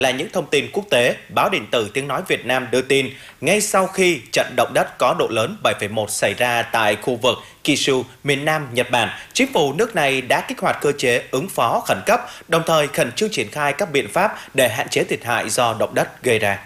Là những thông tin quốc tế, báo điện tử Tiếng nói Việt Nam đưa tin, ngay sau khi trận động đất có độ lớn 7,1 xảy ra tại khu vực Kyushu, miền Nam Nhật Bản, chính phủ nước này đã kích hoạt cơ chế ứng phó khẩn cấp, đồng thời khẩn trương triển khai các biện pháp để hạn chế thiệt hại do động đất gây ra.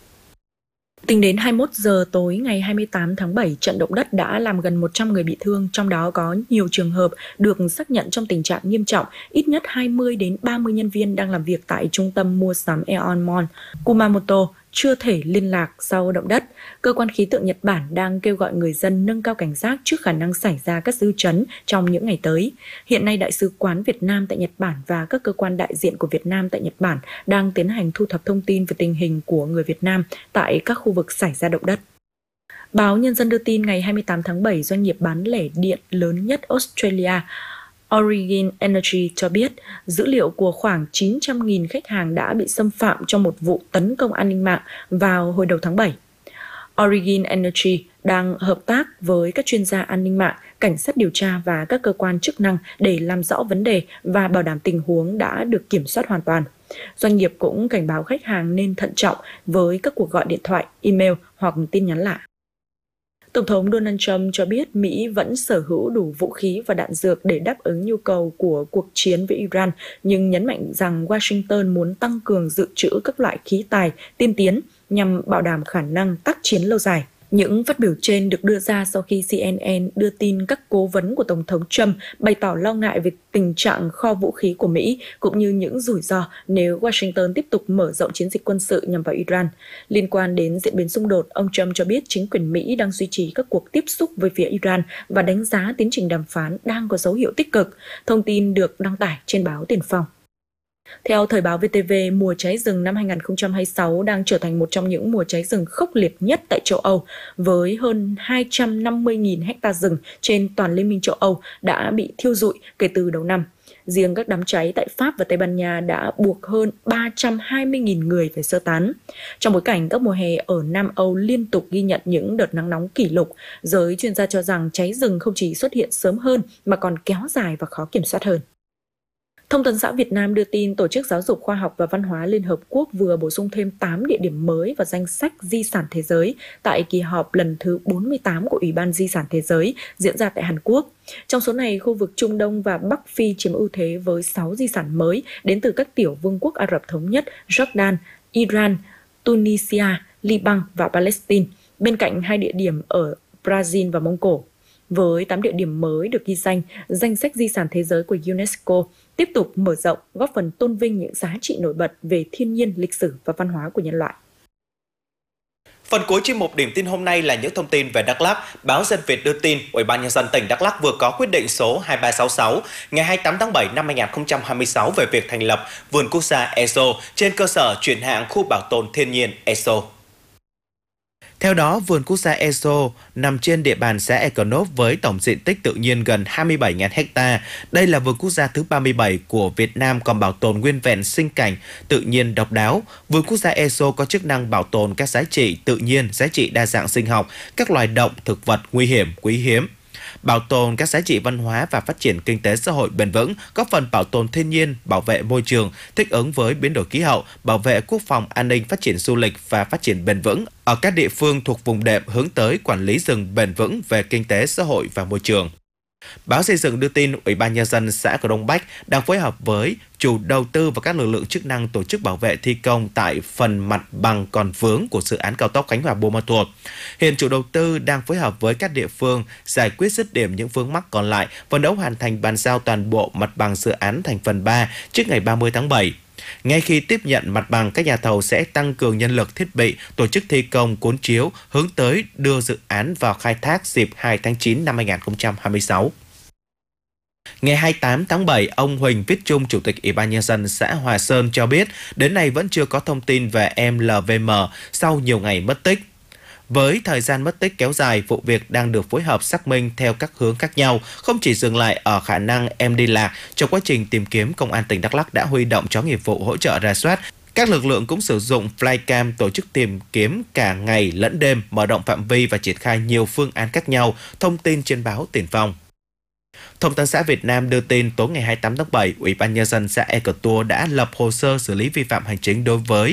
Tính đến 21 giờ tối ngày 28 tháng 7, trận động đất đã làm gần 100 người bị thương, trong đó có nhiều trường hợp được xác nhận trong tình trạng nghiêm trọng. Ít nhất 20 đến 30 nhân viên đang làm việc tại trung tâm mua sắm Aeon Mall, Kumamoto chưa thể liên lạc sau động đất. Cơ quan khí tượng Nhật Bản đang kêu gọi người dân nâng cao cảnh giác trước khả năng xảy ra các dư chấn trong những ngày tới. Hiện nay, Đại sứ quán Việt Nam tại Nhật Bản và các cơ quan đại diện của Việt Nam tại Nhật Bản đang tiến hành thu thập thông tin về tình hình của người Việt Nam tại các khu vực xảy ra động đất. Báo Nhân dân đưa tin ngày 28 tháng 7, doanh nghiệp bán lẻ điện lớn nhất Australia, Origin Energy cho biết dữ liệu của khoảng 900.000 khách hàng đã bị xâm phạm trong một vụ tấn công an ninh mạng vào hồi đầu tháng 7. Origin Energy đang hợp tác với các chuyên gia an ninh mạng, cảnh sát điều tra và các cơ quan chức năng để làm rõ vấn đề và bảo đảm tình huống đã được kiểm soát hoàn toàn. Doanh nghiệp cũng cảnh báo khách hàng nên thận trọng với các cuộc gọi điện thoại, email hoặc tin nhắn lạ. Tổng thống Donald Trump cho biết Mỹ vẫn sở hữu đủ vũ khí và đạn dược để đáp ứng nhu cầu của cuộc chiến với Iran, nhưng nhấn mạnh rằng Washington muốn tăng cường dự trữ các loại khí tài tiên tiến nhằm bảo đảm khả năng tác chiến lâu dài. Những phát biểu trên được đưa ra sau khi CNN đưa tin các cố vấn của Tổng thống Trump bày tỏ lo ngại về tình trạng kho vũ khí của Mỹ cũng như những rủi ro nếu Washington tiếp tục mở rộng chiến dịch quân sự nhằm vào Iran. Liên quan đến diễn biến xung đột, ông Trump cho biết chính quyền Mỹ đang duy trì các cuộc tiếp xúc với phía Iran và đánh giá tiến trình đàm phán đang có dấu hiệu tích cực. Thông tin được đăng tải trên báo Tiền Phong. Theo Thời báo VTV, mùa cháy rừng năm 2026 đang trở thành một trong những mùa cháy rừng khốc liệt nhất tại châu Âu, với hơn 250.000 ha rừng trên toàn Liên minh châu Âu đã bị thiêu rụi kể từ đầu năm. Riêng các đám cháy tại Pháp và Tây Ban Nha đã buộc hơn 320.000 người phải sơ tán. Trong bối cảnh các mùa hè ở Nam Âu liên tục ghi nhận những đợt nắng nóng kỷ lục, giới chuyên gia cho rằng cháy rừng không chỉ xuất hiện sớm hơn mà còn kéo dài và khó kiểm soát hơn. Thông tấn xã Việt Nam đưa tin Tổ chức Giáo dục Khoa học và Văn hóa Liên Hợp Quốc vừa bổ sung thêm 8 địa điểm mới vào danh sách di sản thế giới tại kỳ họp lần thứ 48 của Ủy ban Di sản Thế giới diễn ra tại Hàn Quốc. Trong số này, khu vực Trung Đông và Bắc Phi chiếm ưu thế với 6 di sản mới đến từ các tiểu vương quốc Ả Rập Thống Nhất, Jordan, Iran, Tunisia, Liban và Palestine, bên cạnh 2 địa điểm ở Brazil và Mông Cổ. Với 8 địa điểm mới được ghi danh sách di sản thế giới của UNESCO tiếp tục mở rộng, góp phần tôn vinh những giá trị nổi bật về thiên nhiên, lịch sử và văn hóa của nhân loại. Phần cuối chuyên mục điểm tin hôm nay là những thông tin về Đắk Lắk. Báo Dân Việt đưa tin, Ủy ban Nhân dân tỉnh Đắk Lắk vừa có quyết định số 2366 ngày 28 tháng 7 năm 2026 về việc thành lập Vườn Quốc gia ESO trên cơ sở chuyển hạng khu bảo tồn thiên nhiên ESO. Theo đó, Vườn Quốc gia ESO nằm trên địa bàn xã Econop với tổng diện tích tự nhiên gần 27.000 ha. Đây là vườn quốc gia thứ 37 của Việt Nam còn bảo tồn nguyên vẹn sinh cảnh tự nhiên độc đáo. Vườn Quốc gia ESO có chức năng bảo tồn các giá trị tự nhiên, giá trị đa dạng sinh học, các loài động, thực vật nguy hiểm, quý hiếm, bảo tồn các giá trị văn hóa và phát triển kinh tế xã hội bền vững, góp phần bảo tồn thiên nhiên, bảo vệ môi trường, thích ứng với biến đổi khí hậu, bảo vệ quốc phòng an ninh, phát triển du lịch và phát triển bền vững ở các địa phương thuộc vùng đệm, hướng tới quản lý rừng bền vững về kinh tế xã hội và môi trường. Báo Xây dựng đưa tin, Ủy ban Nhân dân xã Cửa Đông Bách đang phối hợp với chủ đầu tư và các lực lượng chức năng tổ chức bảo vệ thi công tại phần mặt bằng còn vướng của dự án cao tốc Khánh Hòa - Buôn Ma Thuột. Hiện chủ đầu tư đang phối hợp với các địa phương giải quyết dứt điểm những vướng mắc còn lại, phấn đấu hoàn thành bàn giao toàn bộ mặt bằng dự án thành phần 3 trước ngày 30 tháng 7. Ngay khi tiếp nhận mặt bằng, các nhà thầu sẽ tăng cường nhân lực, thiết bị, tổ chức thi công cuốn chiếu, hướng tới đưa dự án vào khai thác dịp 2 tháng 9 năm 2026. Ngày 28 tháng 7, ông Huỳnh Viết Trung, Chủ tịch Ủy ban Nhân dân xã Hòa Sơn cho biết, đến nay vẫn chưa có thông tin về em LVM sau nhiều ngày mất tích. Với thời gian mất tích kéo dài, vụ việc đang được phối hợp xác minh theo các hướng khác nhau, không chỉ dừng lại ở khả năng em đi lạc. Trong quá trình tìm kiếm, Công an tỉnh Đắk Lắk đã huy động chó nghiệp vụ hỗ trợ rà soát. Các lực lượng cũng sử dụng flycam tổ chức tìm kiếm cả ngày lẫn đêm, mở rộng phạm vi và triển khai nhiều phương án khác nhau. Thông tin trên báo Tiền Phong. Thông tấn xã Việt Nam đưa tin tối ngày 28 tháng 7, Ủy ban Nhân dân xã Ea Cờ Tua đã lập hồ sơ xử lý vi phạm hành chính đối với